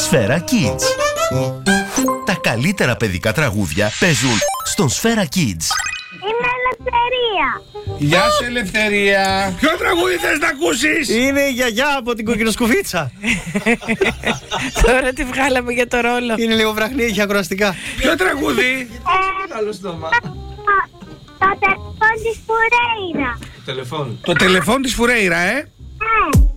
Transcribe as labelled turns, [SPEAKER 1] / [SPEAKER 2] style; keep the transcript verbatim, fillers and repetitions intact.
[SPEAKER 1] Σφαίρα Kids. Τα καλύτερα παιδικά τραγούδια παίζουν στον Σφαίρα Kids.
[SPEAKER 2] Είμαι Ελευθερία.
[SPEAKER 3] Γεια σου, Ελευθερία. Ποιο τραγούδι θες να ακούσεις?
[SPEAKER 4] Είναι η γιαγιά από την κοκκινοσκουφίτσα.
[SPEAKER 5] Τώρα τη βγάλαμε για το ρόλο.
[SPEAKER 4] Είναι λίγο βραχνή, έχει ακροαστικά.
[SPEAKER 3] Ποιο τραγούδι?
[SPEAKER 6] Άλλο στόμα.
[SPEAKER 2] Το τηλεφώνη της Φουρέιρα.
[SPEAKER 6] Τηλεφώνη.
[SPEAKER 3] Το τηλεφώνη της Φουρέιρα, ε.
[SPEAKER 2] Ναι.